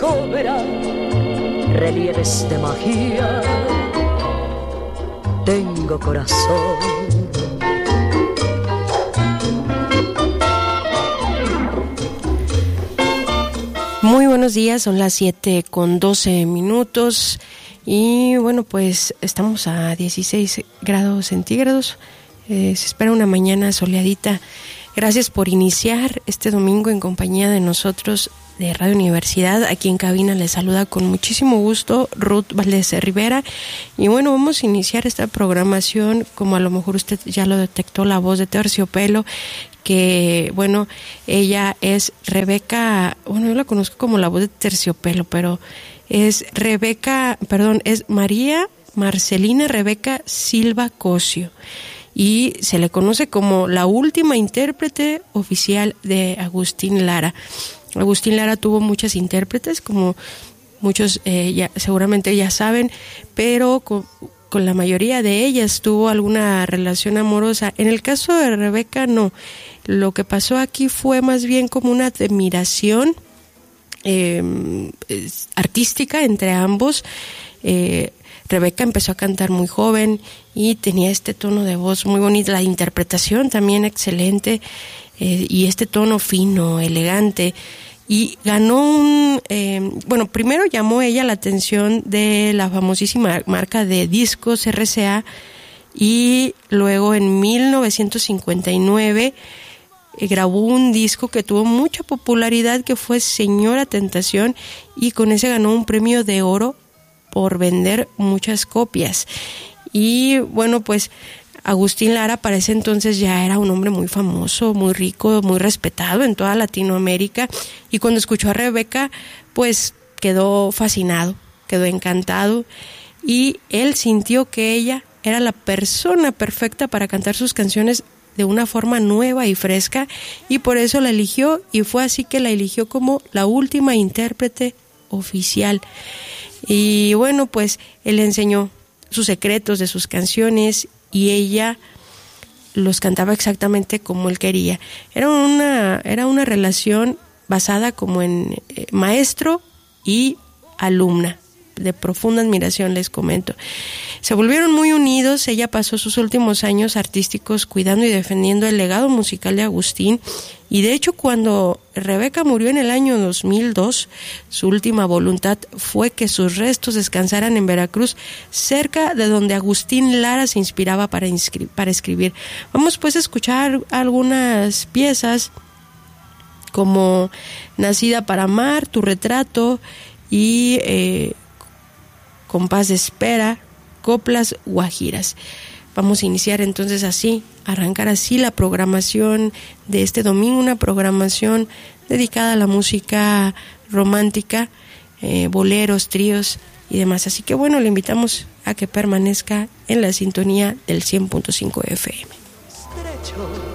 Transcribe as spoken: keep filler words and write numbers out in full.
Cobra relieves de magia, tengo corazón. Muy buenos días, son las siete con doce minutos y bueno, pues estamos a dieciséis grados centígrados, eh, se espera una mañana soleadita. Gracias por iniciar este domingo en compañía de nosotros de Radio Universidad. Aquí en cabina les saluda con muchísimo gusto Ruth Valdés Rivera. Y bueno, vamos a iniciar esta programación, como a lo mejor usted ya lo detectó, la voz de Terciopelo, que bueno, ella es Rebeca, bueno, yo la conozco como la voz de Terciopelo, pero es Rebeca, perdón, es María Marcelina Rebeca Silva Cosio. Y se le conoce como la última intérprete oficial de Agustín Lara. Agustín Lara tuvo muchas intérpretes, como muchos eh, ya, seguramente ya saben, pero con, con la mayoría de ellas tuvo alguna relación amorosa. En el caso de Rebeca, no. Lo que pasó aquí fue más bien como una admiración eh, artística entre ambos. Eh, Rebeca empezó a cantar muy joven y tenía este tono de voz muy bonito, la interpretación también excelente, eh, y este tono fino, elegante, y ganó un, eh, bueno, primero llamó ella la atención de la famosísima marca de discos R C A, y luego en mil novecientos cincuenta y nueve eh, grabó un disco que tuvo mucha popularidad, que fue Señora Tentación, y con ese ganó un premio de oro por vender muchas copias. Y bueno, pues Agustín Lara para ese entonces ya era un hombre muy famoso, muy rico, muy respetado en toda Latinoamérica, y cuando escuchó a Rebeca pues quedó fascinado, quedó encantado, y él sintió que ella era la persona perfecta para cantar sus canciones de una forma nueva y fresca, y por eso la eligió, y fue así que la eligió como la última intérprete oficial. Y bueno, pues él le enseñó sus secretos de sus canciones y ella los cantaba exactamente como él quería. Era una, era una relación basada como en eh, maestro y alumna, de profunda admiración, les comento. Se volvieron muy unidos. Ella pasó sus últimos años artísticos cuidando y defendiendo el legado musical de Agustín, y de hecho cuando Rebeca murió en el año dos mil dos, su última voluntad fue que sus restos descansaran en Veracruz, cerca de donde Agustín Lara se inspiraba para, inscri- para escribir. Vamos pues a escuchar algunas piezas como Nacida para amar, Tu retrato y eh, Compás de espera, Coplas guajiras. Vamos a iniciar entonces así, arrancar así la programación de este domingo, una programación dedicada a la música romántica, eh, boleros, tríos y demás. Así que bueno, le invitamos a que permanezca en la sintonía del cien punto cinco F M. Estrecho